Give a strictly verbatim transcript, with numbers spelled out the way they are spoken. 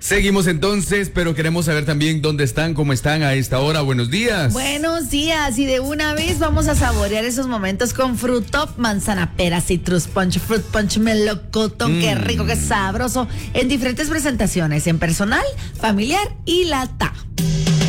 Seguimos entonces, pero queremos saber también dónde están, cómo están a esta hora. Buenos días. Buenos días, y de una vez vamos a saborear esos momentos con Fruit Top, manzana, pera, citrus punch, fruit punch, melocotón, mm. qué rico, qué sabroso, en diferentes presentaciones, en personal, familiar y lata.